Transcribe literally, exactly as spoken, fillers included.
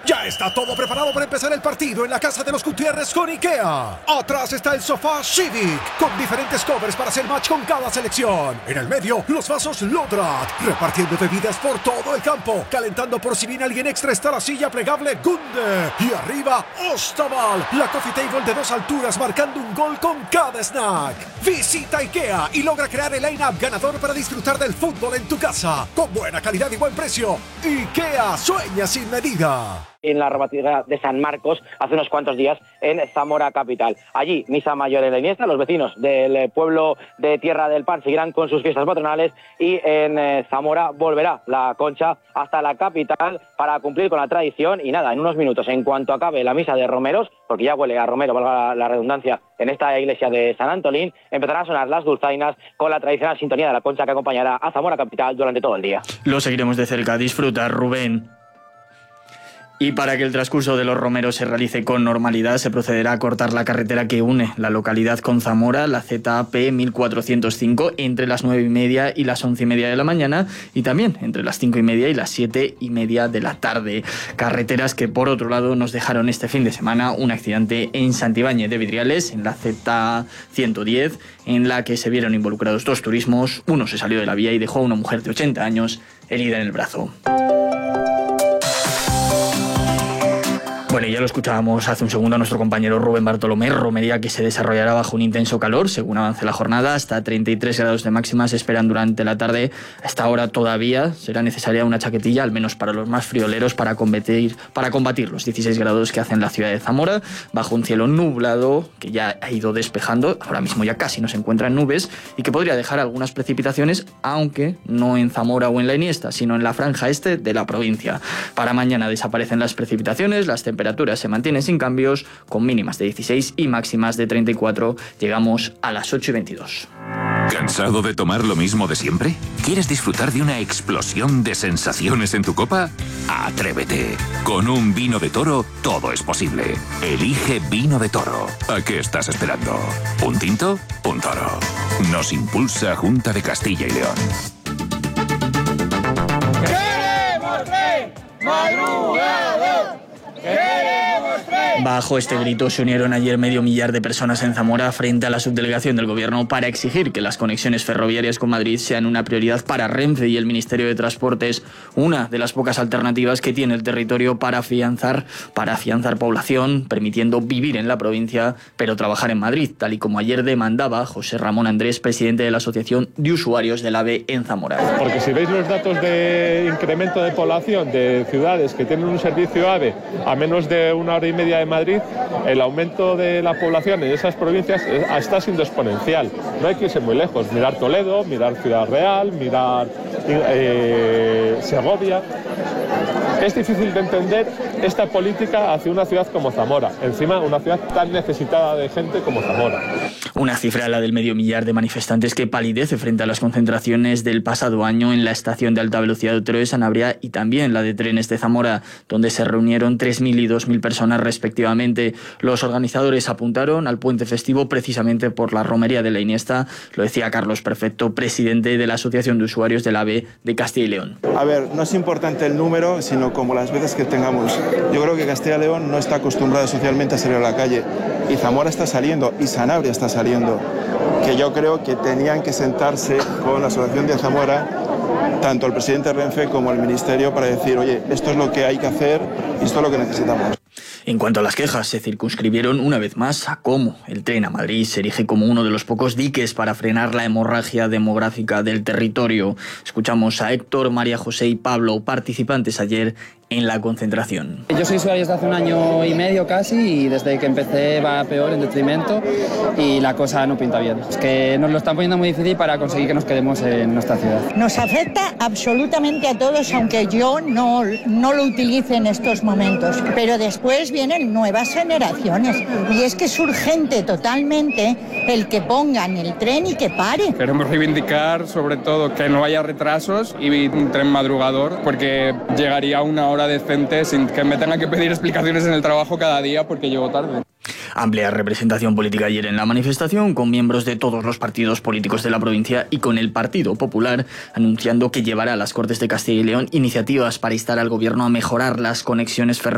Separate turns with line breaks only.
Ya está todo preparado para empezar el partido en la casa de los Gutiérrez con IKEA. Atrás está el sofá Civic, con diferentes covers para hacer match con cada selección. En el medio, los vasos Lodrat, repartiendo bebidas por todo el campo. Calentando por si viene alguien extra está la silla plegable Gunde. Y arriba, Ostaval, la coffee table de dos alturas marcando un gol con cada snack. Visita IKEA y logra crear el line-up ganador para disfrutar del fútbol en tu casa. Con buena calidad y buen precio. IKEA sueña sin medida.
En la romativa de San Marcos hace unos cuantos días en Zamora capital. Allí, misa mayor en la Iniesta, los vecinos del pueblo de Tierra del Pan seguirán con sus fiestas patronales y en eh, Zamora volverá la concha hasta la capital para cumplir con la tradición y nada, en unos minutos, en cuanto acabe la misa de romeros, porque ya huele a romero, valga la, la redundancia, en esta iglesia de San Antolín, empezarán a sonar las dulzainas con la tradicional sintonía de la concha que acompañará a Zamora capital durante todo el día.
Lo seguiremos de cerca. Disfruta, Rubén. Y para que el transcurso de los romeros se realice con normalidad, se procederá a cortar la carretera que une la localidad con Zamora, la Z A P mil cuatrocientos cinco, entre las nueve y media y las once y media de la mañana, y también entre las cinco y media y las siete y media de la tarde. Carreteras que, por otro lado, nos dejaron este fin de semana un accidente en Santibáñez de Vidriales, en la Z A ciento diez, en la que se vieron involucrados dos turismos. Uno se salió de la vía y dejó a una mujer de ochenta años herida en el brazo. Bueno, y ya lo escuchábamos hace un segundo a nuestro compañero Rubén Bartolomé. Romería que se desarrollará bajo un intenso calor, según avance la jornada. Hasta treinta y tres grados de máxima se esperan durante la tarde. A esta hora todavía será necesaria una chaquetilla, al menos para los más frioleros, para combatir, para combatir los dieciséis grados que hacen la ciudad de Zamora, bajo un cielo nublado que ya ha ido despejando. Ahora mismo ya casi no se encuentran nubes y que podría dejar algunas precipitaciones, aunque no en Zamora o en la Iniesta, sino en la franja este de la provincia. Para mañana desaparecen las precipitaciones, las temperaturas temperaturas se mantienen sin cambios, con mínimas de dieciséis y máximas de treinta y cuatro. Llegamos a las ocho y veintidós.
¿Cansado de tomar lo mismo de siempre? ¿Quieres disfrutar de una explosión de sensaciones en tu copa? ¡Atrévete! Con un vino de Toro todo es posible. Elige Vino de Toro. ¿A qué estás esperando? ¿Un tinto? Un Toro. Nos impulsa Junta de Castilla y León.
¡Queremos tren! ¡Madrugador!
Bajo este grito se unieron ayer medio millar de personas en Zamora frente a la subdelegación del Gobierno para exigir que las conexiones ferroviarias con Madrid sean una prioridad para Renfe y el Ministerio de Transportes, una de las pocas alternativas que tiene el territorio para afianzar, para afianzar población, permitiendo vivir en la provincia, pero trabajar en Madrid, tal y como ayer demandaba José Ramón Andrés, presidente de la Asociación de Usuarios del AVE en Zamora.
Porque si veis los datos de incremento de población de ciudades que tienen un servicio AVE a menos de una hora y media de Madrid, el aumento de la población en esas provincias está siendo exponencial. No hay que irse muy lejos, mirar Toledo, mirar Ciudad Real, mirar eh, Segovia. Es difícil de entender esta política hacia una ciudad como Zamora, encima una ciudad tan necesitada de gente como Zamora.
Una cifra, la del medio millar de manifestantes, que palidece frente a las concentraciones del pasado año en la estación de alta velocidad de Otero de Sanabria y también la de trenes de Zamora, donde se reunieron tres mil y dos mil personas respectivamente. Los organizadores apuntaron al puente festivo precisamente por la romería de la Iniesta, lo decía Carlos Perfecto, presidente de la Asociación de Usuarios del AVE de Castilla y León.
A ver, no es importante el número, sino como las veces que tengamos. Yo creo que Castilla y León no está acostumbrada socialmente a salir a la calle y Zamora está saliendo y Sanabria está saliendo, que yo creo que tenían que sentarse con la Asociación de Zamora, tanto el presidente de Renfe como el Ministerio, para decir, oye, esto es lo que hay que hacer y esto es lo que necesitamos.
En cuanto a las quejas, se circunscribieron una vez más a cómo el tren a Madrid se erige como uno de los pocos diques para frenar la hemorragia demográfica del territorio. Escuchamos a Héctor, María José y Pablo, participantes ayer en la concentración.
Yo soy usuario desde hace un año y medio casi y desde que empecé va peor en detrimento y la cosa no pinta bien. Es que nos lo están poniendo muy difícil para conseguir que nos quedemos en nuestra ciudad.
Nos afecta absolutamente a todos, aunque yo no, no lo utilice en estos momentos. Pero después vienen nuevas generaciones y es que es urgente totalmente el que pongan el tren y que pare.
Queremos reivindicar sobre todo que no haya retrasos y un tren madrugador, porque llegaría a una hora decente sin que me tenga que pedir explicaciones en el trabajo cada día porque llego tarde.
Amplia representación política ayer en la manifestación, con miembros de todos los partidos políticos de la provincia y con el Partido Popular anunciando que llevará a las Cortes de Castilla y León iniciativas para instar al Gobierno a mejorar las conexiones ferroviarias